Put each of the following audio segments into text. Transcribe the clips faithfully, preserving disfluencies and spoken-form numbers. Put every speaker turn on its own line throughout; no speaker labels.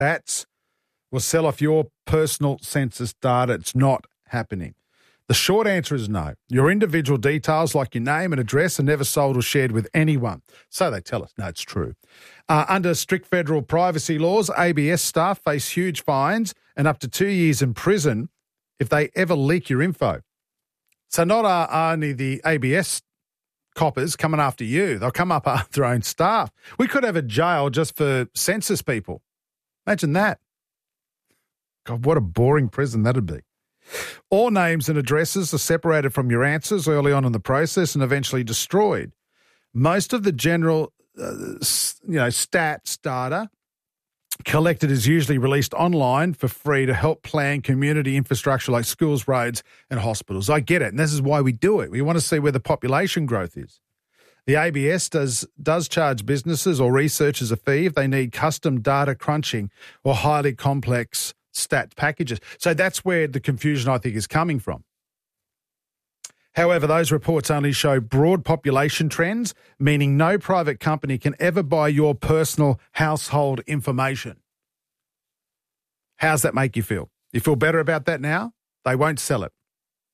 Bats will sell off your personal census data. It's not happening. The short answer is no. Your individual details like your name and address are never sold or shared with anyone. So they tell us. No, it's true. Uh, under strict federal privacy laws, A B S staff face huge fines and up to two years in prison if they ever leak your info. So not uh, only the A B S coppers coming after you, they'll come up after their own staff. We could have a jail just for census people. Imagine that. God, what a boring prison that'd be. All names and addresses are separated from your answers early on in the process and eventually destroyed. Most of the general, uh, you know, stats data collected is usually released online for free to help plan community infrastructure like schools, roads and hospitals. I get it, and this is why we do it. We want to see where the population growth is. The A B S does, does charge businesses or researchers a fee if they need custom data crunching or highly complex stat packages. So that's where the confusion, I think, is coming from. However, those reports only show broad population trends, meaning no private company can ever buy your personal household information. How's that make you feel? You feel better about that now? They won't sell it.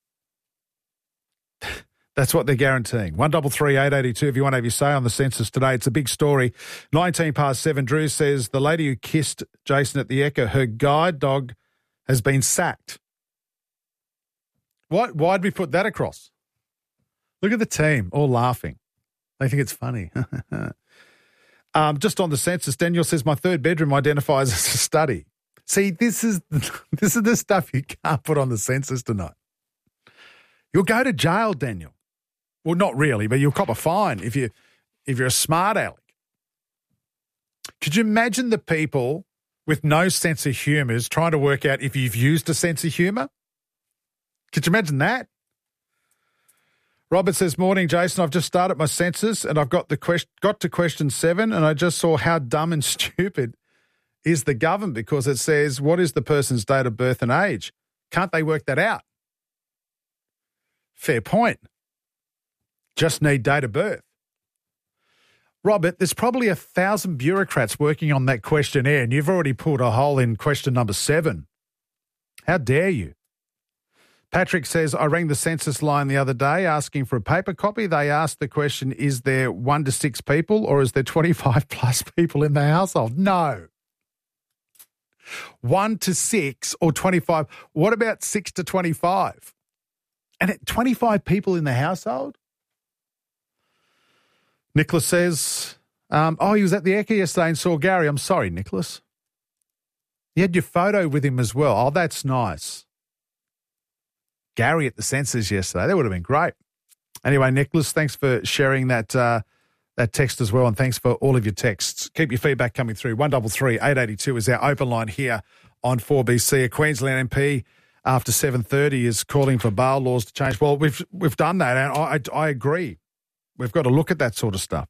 That's what they're guaranteeing. one three three, eight eight two if you want to have your say on the census today. It's a big story. nineteen past seven, Drew says the lady who kissed Jason at the Ekka, her guide dog has been sacked. What? Why'd we put that across? Look at the team, all laughing. They think it's funny. um, just on the census, Daniel says, my third bedroom identifies as a study. See, this is this is the stuff you can't put on the census tonight. You'll go to jail, Daniel. Well, not really, but you'll cop a fine if you if you're a smart aleck. Could you imagine the people with no sense of humour is trying to work out if you've used a sense of humour? Could you imagine that? Robert says, morning, Jason. I've just started my census and I've got the question, got to question seven and I just saw how dumb and stupid is the government because it says, what is the person's date of birth and age? Can't they work that out? Fair point. Just need date of birth. Robert, there's probably a thousand bureaucrats working on that questionnaire and you've already pulled a hole in question number seven. How dare you? Patrick says, I rang the census line the other day asking for a paper copy. They asked the question, is there one to six people or is there twenty-five plus people in the household? No. One to six or twenty-five. What about six to twenty-five? And at twenty-five people in the household? Nicholas says, um, oh, he was at the Ekka yesterday and saw Gary. I'm sorry, Nicholas. You had your photo with him as well. Oh, that's nice. Gary at the census yesterday. That would have been great. Anyway, Nicholas, thanks for sharing that uh, that text as well, and thanks for all of your texts. Keep your feedback coming through. one three three, eight eight two is our open line here on four B C. A Queensland M P after seven thirty is calling for bail laws to change. Well, we've we've done that, and I, I agree. We've got to look at that sort of stuff.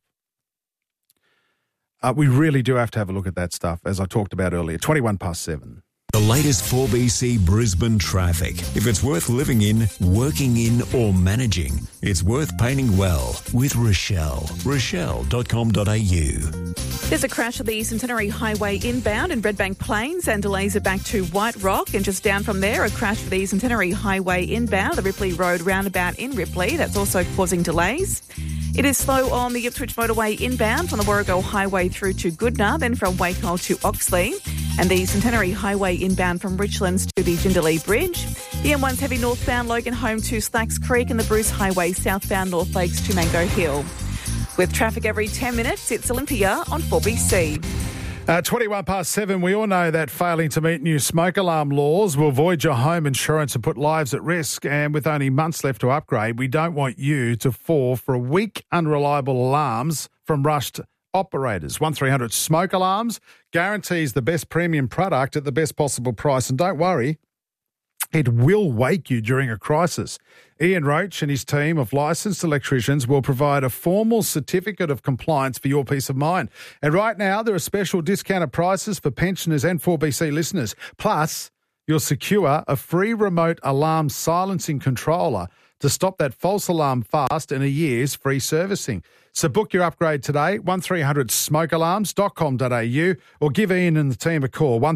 Uh, we really do have to have a look at that stuff, as I talked about earlier. twenty-one past seven.
The latest four B C Brisbane traffic. If it's worth living in, working in or managing, it's worth painting well with Rochelle. Rochelle dot com dot a u.
There's a crash on the Centenary Highway inbound in Redbank Plains and delays are back to White Rock. And just down from there, a crash for the Centenary Highway inbound, the Ripley Road roundabout in Ripley. That's also causing delays. It is slow on the Ipswich Motorway inbound from the Warrego Highway through to Goodna, then from Waco to Oxley. And the Centenary Highway inbound from Richlands to the Jindalee Bridge. The M one's heavy northbound Logan Home to Slacks Creek and the Bruce Highway southbound North Lakes to Mango Hill. With traffic every ten minutes, it's Olympia on four B C.
Uh, twenty-one past seven, we all know that failing to meet new smoke alarm laws will void your home insurance and put lives at risk. And with only months left to upgrade, we don't want you to fall for weak, unreliable alarms from rushed operators. one three hundred Smoke Alarms guarantees the best premium product at the best possible price. And don't worry, it will wake you during a crisis. Ian Roach and his team of licensed electricians will provide a formal certificate of compliance for your peace of mind. And right now, there are special discounted prices for pensioners and four B C listeners. Plus, you'll secure a free remote alarm silencing controller to stop that false alarm fast and a year's free servicing. So book your upgrade today, one three hundred smoke alarms dot com dot a u, or give Ian and the team a call, one